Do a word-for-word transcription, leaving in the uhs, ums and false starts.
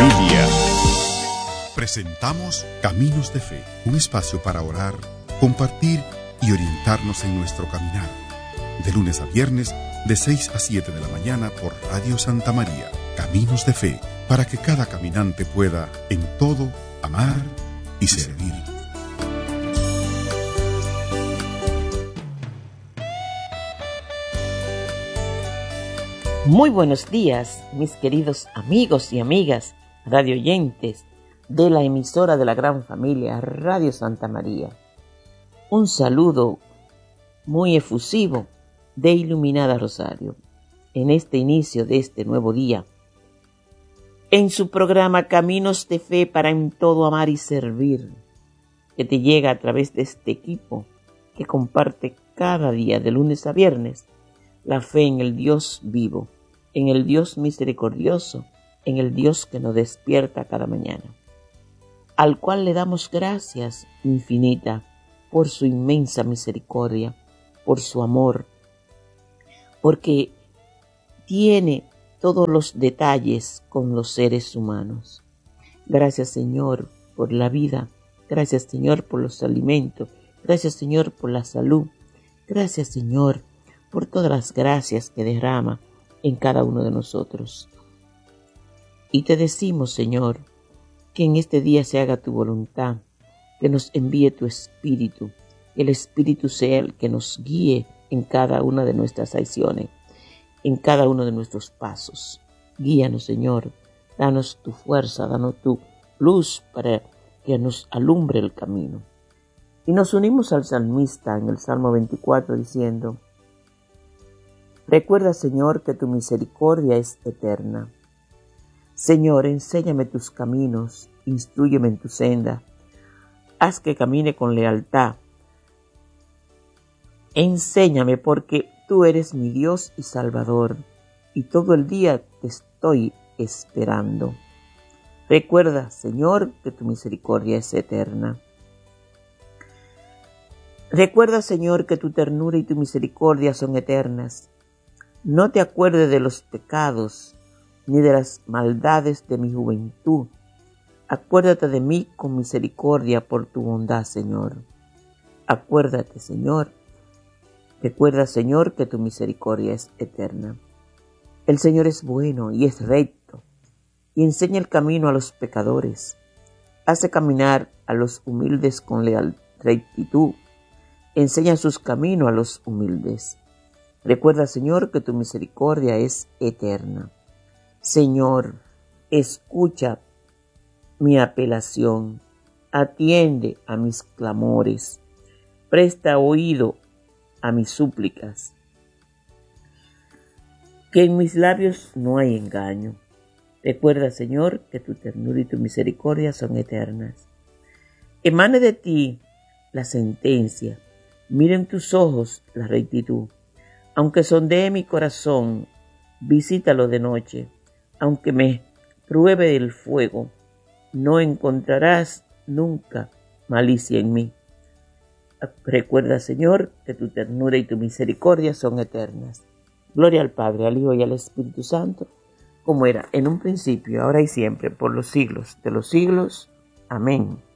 Familia. Presentamos Caminos de Fe, un espacio para orar, compartir y orientarnos en nuestro caminar. De lunes a viernes, de seis a siete de la mañana por Radio Santa María. Caminos de Fe, para que cada caminante pueda, en todo, amar y servir. Muy buenos días, mis queridos amigos y amigas, radioyentes de la emisora de la gran familia Radio Santa María. Un saludo muy efusivo de Iluminada Rosario en este inicio de este nuevo día, en su programa Caminos de Fe para en todo amar y servir, que te llega a través de este equipo que comparte cada día de lunes a viernes la fe en el Dios vivo, en el Dios misericordioso, en el Dios que nos despierta cada mañana, al cual le damos gracias infinita por su inmensa misericordia, por su amor, porque tiene todos los detalles con los seres humanos. Gracias, Señor, por la vida. Gracias, Señor, por los alimentos. Gracias, Señor, por la salud. Gracias, Señor, por todas las gracias que derrama en cada uno de nosotros. Y te decimos, Señor, que en este día se haga tu voluntad, que nos envíe tu Espíritu, que el Espíritu sea el que nos guíe en cada una de nuestras acciones, en cada uno de nuestros pasos. Guíanos, Señor, danos tu fuerza, danos tu luz para que nos alumbre el camino. Y nos unimos al salmista en el Salmo veinticuatro diciendo: recuerda, Señor, que tu misericordia es eterna. Señor, enséñame tus caminos, instrúyeme en tu senda. Haz que camine con lealtad. Enséñame, porque tú eres mi Dios y Salvador, y todo el día te estoy esperando. Recuerda, Señor, que tu misericordia es eterna. Recuerda, Señor, que tu ternura y tu misericordia son eternas. No te acuerdes de los pecados, ni de las maldades de mi juventud. Acuérdate de mí con misericordia por tu bondad, Señor. Acuérdate, Señor. Recuerda, Señor, que tu misericordia es eterna. El Señor es bueno y es recto, y enseña el camino a los pecadores. Hace caminar a los humildes con leal rectitud. Enseña sus caminos a los humildes. Recuerda, Señor, que tu misericordia es eterna. Señor, escucha mi apelación, atiende a mis clamores, presta oído a mis súplicas. Que en mis labios no hay engaño. Recuerda, Señor, que tu ternura y tu misericordia son eternas. Emane de ti la sentencia, miren tus ojos la rectitud. Aunque sondee mi corazón, visítalo de noche. Aunque me pruebe el fuego, no encontrarás nunca malicia en mí. Recuerda, Señor, que tu ternura y tu misericordia son eternas. Gloria al Padre, al Hijo y al Espíritu Santo, como era en un principio, ahora y siempre, por los siglos de los siglos. Amén.